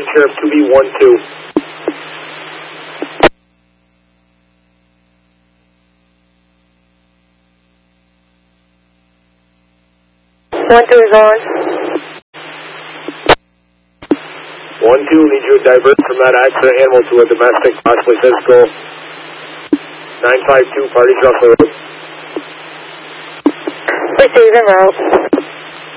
Sheriff 2B12. 1-2 is on. 1-2, need you to divert from that accident animal to a domestic, possibly physical. 952, Party Shuffler Road. Receive en route.